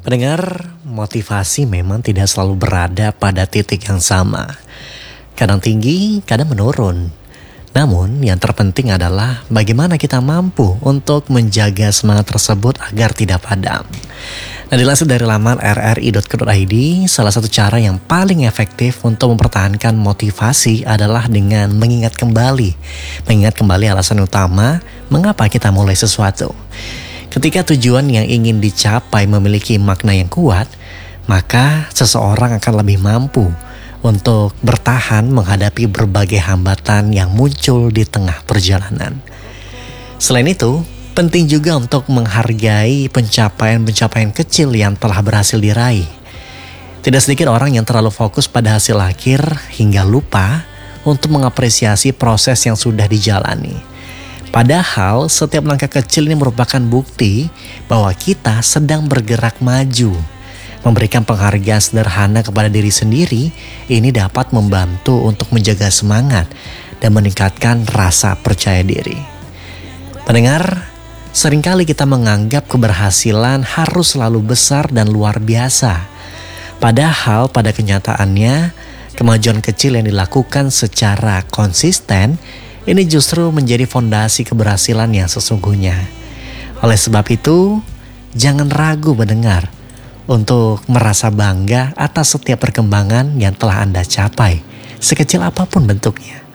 Pendengar, motivasi memang tidak selalu berada pada titik yang sama. Kadang tinggi, kadang menurun. Namun yang terpenting adalah bagaimana kita mampu untuk menjaga semangat tersebut agar tidak padam. Nah, dilansir dari laman rri.co.id, salah satu cara yang paling efektif untuk mempertahankan motivasi adalah dengan mengingat kembali alasan utama mengapa kita mulai sesuatu. Ketika tujuan yang ingin dicapai memiliki makna yang kuat, maka seseorang akan lebih mampu untuk bertahan menghadapi berbagai hambatan yang muncul di tengah perjalanan. Selain itu, penting juga untuk menghargai pencapaian-pencapaian kecil yang telah berhasil diraih. Tidak sedikit orang yang terlalu fokus pada hasil akhir hingga lupa untuk mengapresiasi proses yang sudah dijalani. Padahal setiap langkah kecil ini merupakan bukti bahwa kita sedang bergerak maju. Memberikan penghargaan sederhana kepada diri sendiri, ini dapat membantu untuk menjaga semangat dan meningkatkan rasa percaya diri. Pendengar, seringkali kita menganggap keberhasilan harus selalu besar dan luar biasa. Padahal pada kenyataannya, kemajuan kecil yang dilakukan secara konsisten ini justru menjadi fondasi keberhasilan yang sesungguhnya. Oleh sebab itu, jangan ragu mendengar untuk merasa bangga atas setiap perkembangan yang telah Anda capai, sekecil apapun bentuknya.